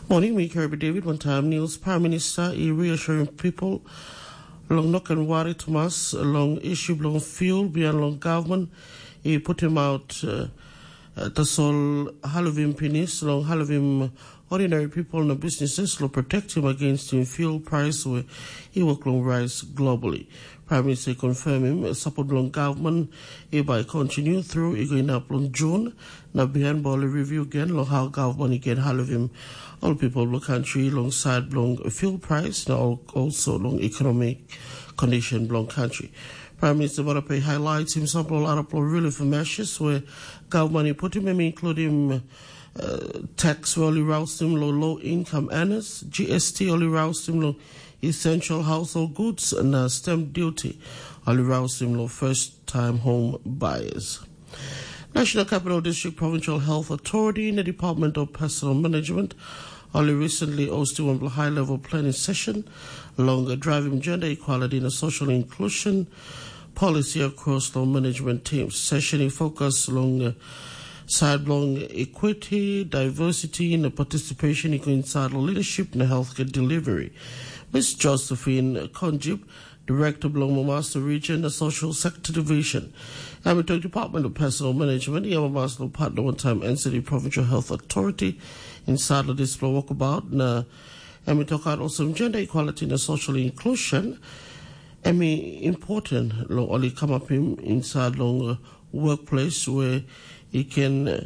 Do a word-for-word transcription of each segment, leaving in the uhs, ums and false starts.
Morning, me Kirby David. One time, News Prime Minister is reassuring people along knock and worry Thomas along issue along fuel beyond long government. He put him out uh, the soul Halovim penis along Halovim ordinary people and businesses to protect him against the fuel price where he will rise globally. Prime Minister confirming support long government he by continue through he going up on June. Now behind ball review again long how government again Halovim all people in the country alongside long fuel price now also long economic condition long country. Prime Minister Varape highlights himself a lot of relief measures where government put him in, including uh, tax only roused him low low income earners, G S T only roused him low essential household goods, and uh, stamp duty only roused him low first time home buyers. National Capital District Provincial Health Authority in the Department of Personal Management only recently hosted one high-level planning session along the driving gender equality and social inclusion policy across the management teams. Session focused along the side long equity, diversity, and the participation inside leadership and healthcare delivery. Miz Josephine Conjib, Director of Long Master Region, the Social Sector Division. Hamilton Department of Personal Management, Yamamaslo Partner one time N C D Provincial Health Authority inside the display walkabout. Na and we talk about also gender equality and social inclusion. I mean important long only come up in inside long uh, workplace where he can uh,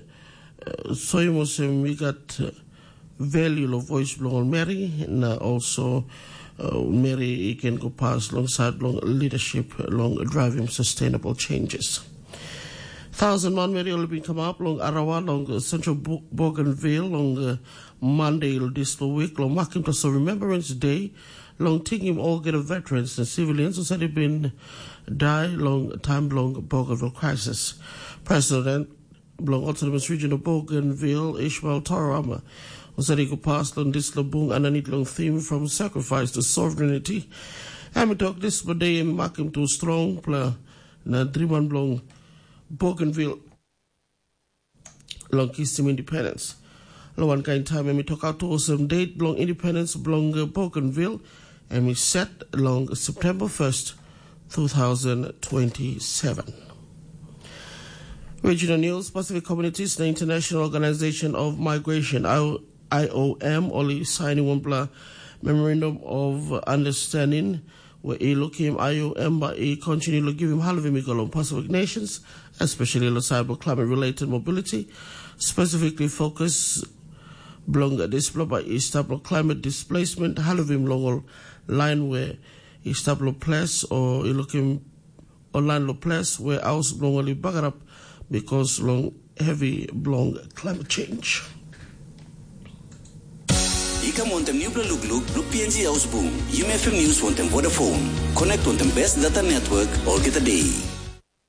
so you must say we got uh, value of voice long Mary and uh, also Uh, Mary he can go past alongside long leadership, long driving sustainable changes. Thousand man Mary will be come up long Arawa, long uh, Central Bo- Bougainville, long uh, Monday this week, long marking to so Remembrance Day, long taking all get of veterans and civilians who said they've been die long time long Bougainville crisis. President long Autonomous Region of Bougainville, Ishmael Torama, who said he could pass on this labung and a neat long theme from sacrifice to sovereignty. And we talk this day and mark him to strong player na Driman long Bougainville long kissing independence. Long one kind time and we talk out to awesome date long independence long Bougainville and we set long September first, twenty twenty-seven. Regional News, Pacific Communities, the International Organization of Migration, I O M, only signing one blah memorandum of understanding where a look him I O M but a continue to give him halving on Pacific nations, especially the cyber climate related mobility, specifically focus belong display by stable climate displacement, halving long line where stable place or a looking or line place where house belong only bugger up because long heavy long climate change. Ika montem new luglug lu P N G House Boom. U M F M News montem Vodafone. Connect on the best data network all get a day.